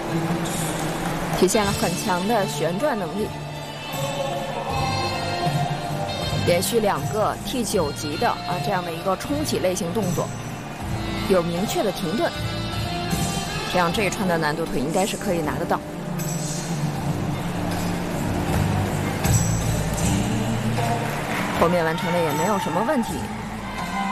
体现了很强的旋转能力。连续2个T9级的这样的一个冲起类型动作，有明确的停顿，这样这一串的难度腿应该是可以拿得到。后面完成的也没有什么问题。